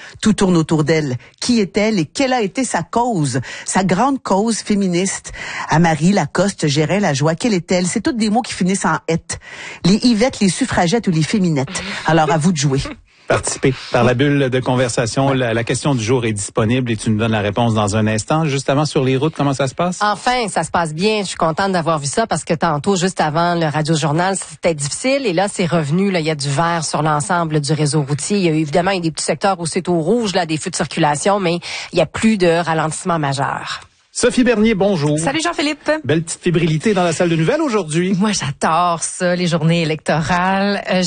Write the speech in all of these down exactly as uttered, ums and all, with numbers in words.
Tout tourne autour d'elle. Qui est-elle et quelle a été sa cause, sa grande cause féministe? Anne-Marie, Lacoste, Gérin, Lajoie, quelle est-elle? C'est tous des mots qui finissent en « ette ». Les Yvettes, les suffragettes ou les féminettes. Alors, à vous de jouer. Participer par la bulle de conversation. La, la question du jour est disponible et tu nous donnes la réponse dans un instant. Juste avant, sur les routes, comment ça se passe? Enfin, ça se passe bien. Je suis contente d'avoir vu ça parce que tantôt, juste avant le Radio-Journal, c'était difficile. Et là, c'est revenu. Là, il y a du vert sur l'ensemble du réseau routier. Il y a évidemment il y a des petits secteurs où c'est au rouge, là, des feux de circulation, mais il n'y a plus de ralentissement majeur. Sophie Bernier, bonjour. Salut Jean-Philippe. Belle petite fébrilité dans la salle de nouvelles aujourd'hui. Moi, j'adore ça, les journées électorales. Euh,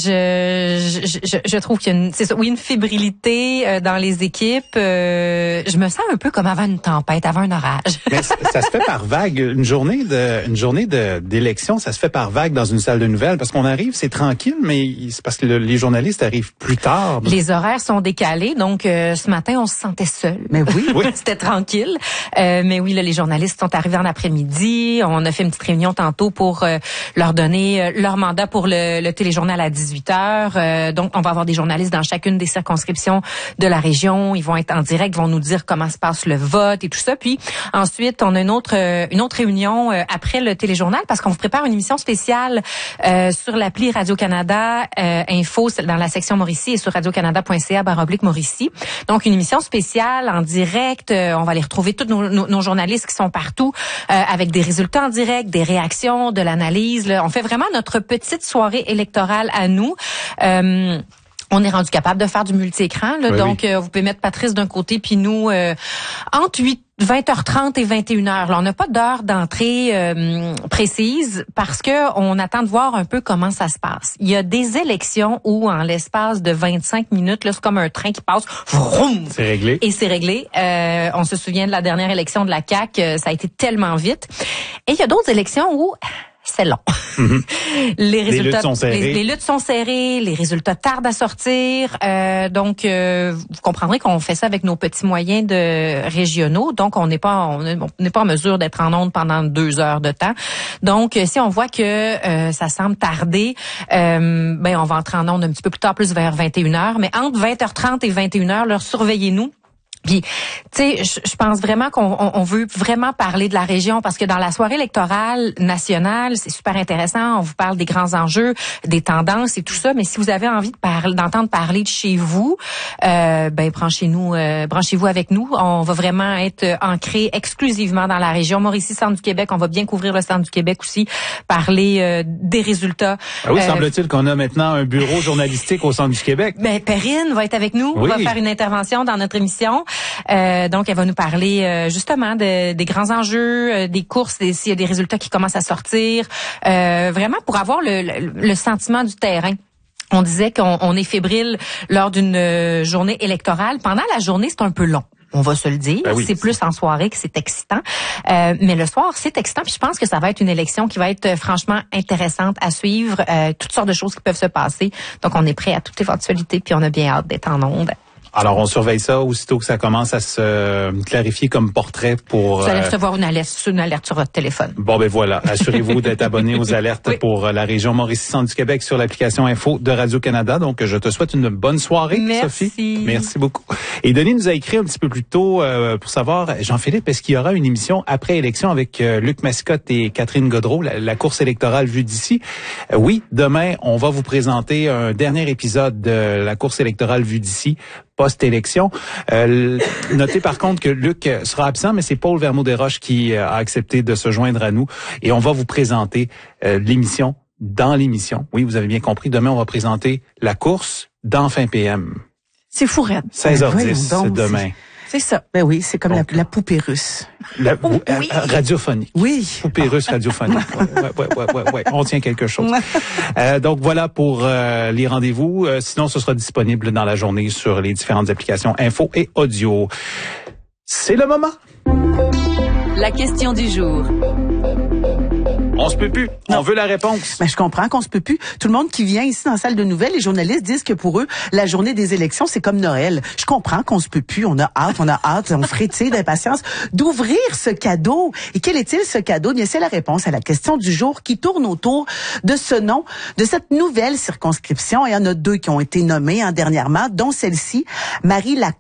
je, je, je, je trouve qu'il y a une, c'est ça, oui, une fébrilité euh, dans les équipes. Euh, je me sens un peu comme avant une tempête, avant un orage. Mais ça, ça se fait par vague. Une journée de, une journée de, d'élection, ça se fait par vague dans une salle de nouvelles parce qu'on arrive, c'est tranquille, mais c'est parce que le, les journalistes arrivent plus tard. Les horaires sont décalés, donc euh, ce matin, on se sentait seul. Mais oui, oui. C'était tranquille. Euh, mais oui, là, les journalistes sont arrivés en après-midi. On a fait une petite réunion tantôt pour euh, leur donner euh, leur mandat pour le, le téléjournal à dix-huit heures. Euh, donc, on va avoir des journalistes dans chacune des circonscriptions de la région. Ils vont être en direct, vont nous dire comment se passe le vote et tout ça. Puis ensuite, on a une autre euh, une autre réunion euh, après le téléjournal parce qu'on vous prépare une émission spéciale euh, sur l'appli Radio-Canada euh, Info dans la section Mauricie et sur radio-canada point c a barre oblique Mauricie. Donc, une émission spéciale en direct. Euh, on va aller retrouver tous nos, nos, nos journalistes qui sont partout euh, avec des résultats en direct, des réactions, de l'analyse. Là. On fait vraiment notre petite soirée électorale à nous. Euh, On est rendu capable de faire du multi-écran. Là, oui, donc, oui. Euh, vous pouvez mettre Patrice d'un côté, puis nous, euh, entre huit vingt heures trente et vingt et une heures. Là, on n'a pas d'heure d'entrée euh, précise parce que on attend de voir un peu comment ça se passe. Il y a des élections où, en l'espace de vingt-cinq minutes, là, c'est comme un train qui passe. Vroom, C'est réglé. et c'est réglé. Euh, on se souvient de la dernière élection de la C A Q. Ça a été tellement vite. Et il y a d'autres élections où c'est long. Mm-hmm. Les résultats, les luttes sont serrées. Les, les luttes sont serrées, les résultats tardent à sortir. Euh, donc, euh, vous comprendrez qu'on fait ça avec nos petits moyens de régionaux. Donc, on n'est pas, on n'est pas en mesure d'être en onde pendant deux heures de temps. Donc, si on voit que euh, ça semble tarder, euh, ben on va entrer en onde un petit peu plus tard, plus vers vingt et une heures. Mais entre vingt heures trente et vingt et une heures, leur surveillez-nous. Puis, tu sais, je, je pense vraiment qu'on on, on veut vraiment parler de la région parce que dans la soirée électorale nationale, c'est super intéressant. On vous parle des grands enjeux, des tendances et tout ça. Mais si vous avez envie de parler, d'entendre parler de chez vous, euh, ben branchez-nous, euh, branchez-vous avec nous. On va vraiment être ancré exclusivement dans la région Mauricie, centre du Québec. On va bien couvrir le centre du Québec aussi, parler euh, des résultats. Ah oui, euh, semble-t-il qu'on a maintenant un bureau journalistique au centre du Québec. Ben Perrine va être avec nous. Oui. On va faire une intervention dans notre émission. Euh, donc, elle va nous parler euh, justement de, des grands enjeux, euh, des courses, des, s'il y a des résultats qui commencent à sortir, euh, vraiment pour avoir le, le, le sentiment du terrain. On disait qu'on on est fébrile lors d'une euh, journée électorale. Pendant la journée, c'est un peu long. On va se le dire. Ben oui. C'est plus en soirée que c'est excitant. Euh, mais le soir, c'est excitant. Puis je pense que ça va être une élection qui va être euh, franchement intéressante à suivre. Euh, toutes sortes de choses qui peuvent se passer. Donc, on est prêt à toute éventualité. Puis on a bien hâte d'être en onde. Alors, on surveille ça aussitôt que ça commence à se clarifier comme portrait pour... Vous allez euh, recevoir une alerte, une alerte sur votre téléphone. Bon, ben voilà. Assurez-vous d'être abonné aux alertes Oui. pour la région Mauricie-Centre du Québec sur l'application Info de Radio-Canada. Donc, je te souhaite une bonne soirée, Merci. Sophie. Merci beaucoup. Et Denis nous a écrit un petit peu plus tôt euh, pour savoir, Jean-Philippe, est-ce qu'il y aura une émission après élection avec euh, Luc Mascotte et Catherine Gaudreault, la, la course électorale vue d'ici? Euh, oui, demain, on va vous présenter un dernier épisode de la course électorale vue d'ici, post-élection. Euh, notez par contre que Luc sera absent, mais c'est Paul Vermeau-Desroches qui a accepté de se joindre à nous et on va vous présenter euh, l'émission dans l'émission. Oui, vous avez bien compris. Demain, on va présenter la course dans Fin P M. C'est fou, raide. seize heures dix Voyons donc, demain. C'est ça. Ben oui, c'est comme Donc, la, la poupée russe. La, Oui. euh, radiophonique. Oui. Poupée russe radiophonique. Ouais, ouais, ouais, ouais, ouais. On tient quelque chose. Euh, donc voilà pour euh, les rendez-vous. Euh, sinon, ce sera disponible dans la journée sur les différentes applications info et audio. C'est le moment. La question du jour. On se peut plus. On veut la réponse. Ben, je comprends qu'on se peut plus. Tout le monde qui vient ici dans la salle de nouvelles, les journalistes disent que pour eux, la journée des élections, c'est comme Noël. Je comprends qu'on se peut plus. On a hâte, on a hâte, on frétille d'impatience d'ouvrir ce cadeau. Et quel est-il ce cadeau? Bien, c'est la réponse à la question du jour qui tourne autour de ce nom, de cette nouvelle circonscription. Et il y en a deux qui ont été nommées hein, dernièrement, dont celle-ci, Marie Lacoste.